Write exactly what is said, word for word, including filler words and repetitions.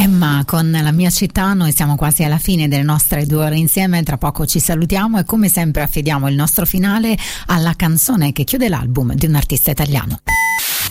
Emma con La mia città. Noi siamo quasi alla fine delle nostre due ore insieme, tra poco ci salutiamo e come sempre affidiamo il nostro finale alla canzone che chiude l'album di un artista italiano.